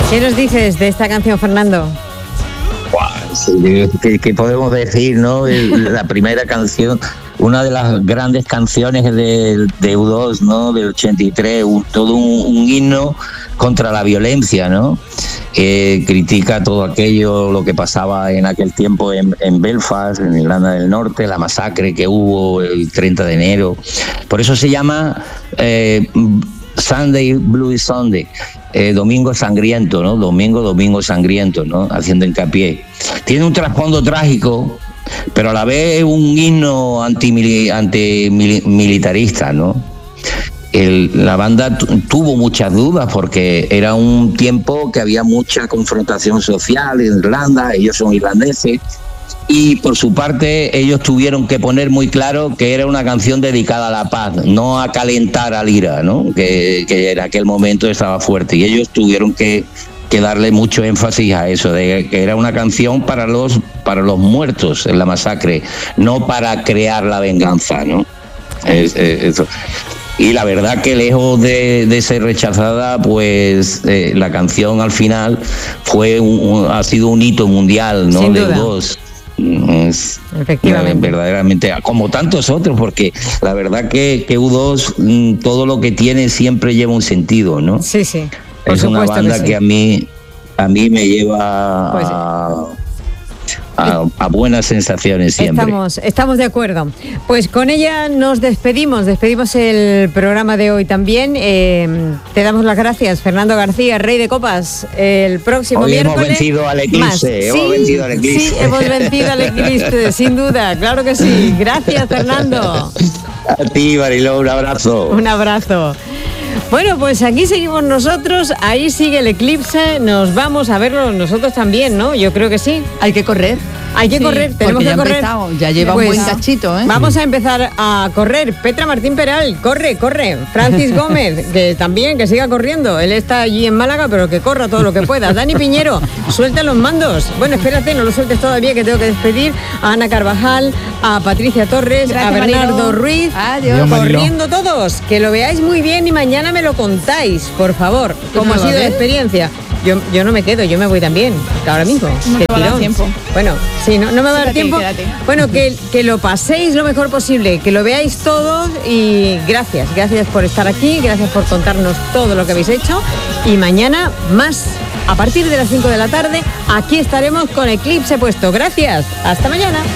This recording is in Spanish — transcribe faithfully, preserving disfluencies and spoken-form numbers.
¿Qué nos dices de esta canción, Fernando? ¿Qué, qué podemos decir, no? El, la primera canción, una de las grandes canciones de, de U dos, ¿no? Del ochenta y tres, un, todo un, un himno contra la violencia, ¿no? Eh, critica todo aquello, lo que pasaba en aquel tiempo en, en Belfast, en Irlanda del Norte, la masacre que hubo el treinta de enero. Por eso se llama eh, Sunday Bloody Sunday. Eh, domingo sangriento, ¿no? Domingo, domingo sangriento, ¿no? Haciendo hincapié. Tiene un trasfondo trágico, pero a la vez un himno antimili- antimilitarista, ¿no? El, la banda t- tuvo muchas dudas porque era un tiempo que había mucha confrontación social en Irlanda, ellos son irlandeses, y por su parte ellos tuvieron que poner muy claro que era una canción dedicada a la paz, no a calentar al IRA, ¿no? que, que en aquel momento estaba fuerte, y ellos tuvieron que, que darle mucho énfasis a eso, de que era una canción para los, para los muertos en la masacre, no para crear la venganza, ¿no? Es, es, eso. Y la verdad que lejos de, de ser rechazada, pues eh, la canción al final fue un, un, ha sido un hito mundial, ¿no? De U dos. Es, Efectivamente. Verdaderamente, como tantos otros, porque la verdad que, que U dos, todo lo que tiene siempre lleva un sentido, ¿no? Sí, sí. Por es una banda que, que, sí. que a mí a mí me lleva pues, a, a, a buenas sensaciones siempre. Estamos, estamos de acuerdo. Pues con ella nos despedimos, despedimos el programa de hoy también. Eh, te damos las gracias, Fernando García, Rey de Copas. El próximo hoy miércoles. Hemos vencido al eclipse, hemos sí, vencido al eclipse. Sí, hemos vencido al eclipse, sin duda, claro que sí. Gracias, Fernando. A ti, Mariló, un abrazo. Un abrazo. Bueno, pues aquí seguimos nosotros, ahí sigue el eclipse, nos vamos a verlo nosotros también, ¿no? Yo creo que sí. Hay que correr. Hay que sí, correr, tenemos que ya correr. Empezado, ya lleva pues, un buen cachito, ¿eh? Vamos a empezar a correr. Petra Martín Peral, corre, corre. Francis Gómez, que también, que siga corriendo. Él está allí en Málaga, pero que corra todo lo que pueda. Dani Piñero, suelta los mandos. Bueno, espérate, no lo sueltes todavía, que tengo que despedir a Ana Carvajal, a Patricia Torres, Gracias, a Bernardo Marino. Ruiz. Adiós. Corriendo todos, que lo veáis muy bien y mañana me lo contáis, por favor, cómo ha sido la experiencia. Yo, yo no me quedo, yo me voy también, ahora mismo. No te va a dar tiempo. Bueno, sí, no, no me va a dar tiempo. Quédate. Bueno, que, que lo paséis lo mejor posible, que lo veáis todo y gracias, gracias por estar aquí, gracias por contarnos todo lo que habéis hecho y mañana más, a partir de las cinco de la tarde, aquí estaremos con Eclipse puesto. Gracias, hasta mañana.